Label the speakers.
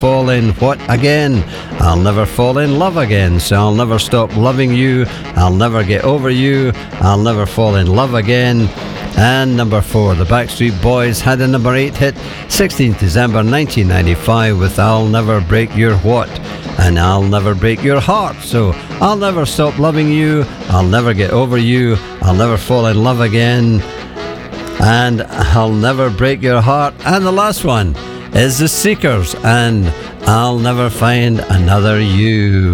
Speaker 1: fall in what again? I'll never fall in love again. So I'll never stop loving you. I'll never get over you. I'll never fall in love again. And number 4, the Backstreet Boys had a number 8 hit, 16th December 1995 with I'll Never Break Your What? And I'll Never Break Your Heart. So I'll never stop loving you. I'll never get over you. I'll never fall in love again. And I'll never break your heart. And the last one is the Seekers and I'll never find another you.